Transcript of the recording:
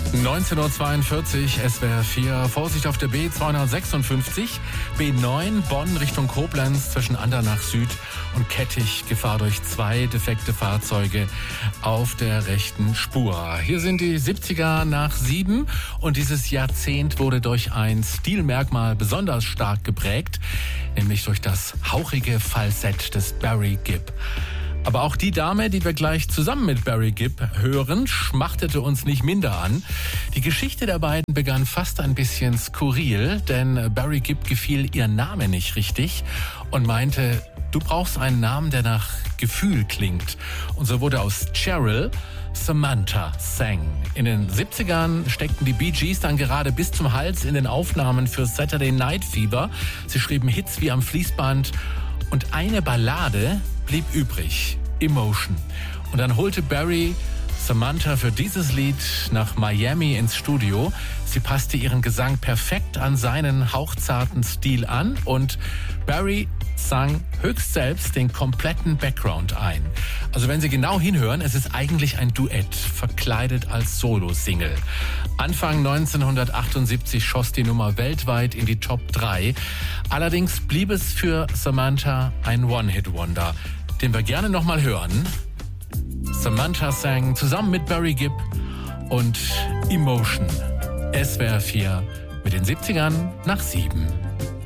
19:42 Uhr, SWR 4. Vorsicht auf der B256, B9 Bonn Richtung Koblenz zwischen Andernach Süd und Kettich. Gefahr durch 2 defekte Fahrzeuge auf der rechten Spur. Hier sind die 70er nach 7 und dieses Jahrzehnt wurde durch ein Stilmerkmal besonders stark geprägt, nämlich durch das hauchige Falsett des Barry Gibb. Aber auch die Dame, die wir gleich zusammen mit Barry Gibb hören, schmachtete uns nicht minder an. Die Geschichte der beiden begann fast ein bisschen skurril, denn Barry Gibb gefiel ihr Name nicht richtig und meinte, du brauchst einen Namen, der nach Gefühl klingt. Und so wurde aus Cheryl Samantha Sang. In den 70ern steckten die Bee Gees dann gerade bis zum Hals in den Aufnahmen für Saturday Night Fever. Sie schrieben Hits wie am Fließband und eine Ballade blieb übrig, Emotion. Und dann holte Barry Samantha für dieses Lied nach Miami ins Studio. Sie passte ihren Gesang perfekt an seinen hauchzarten Stil an und Barry sang höchst selbst den kompletten Background ein. Also wenn Sie genau hinhören, es ist eigentlich ein Duett, verkleidet als Solo-Single. Anfang 1978 schoss die Nummer weltweit in die Top 3. Allerdings blieb es für Samantha ein One-Hit-Wonder, den wir gerne nochmal hören. Samantha Sang zusammen mit Barry Gibb und Emotion. SWR 4 mit den 70ern nach 7.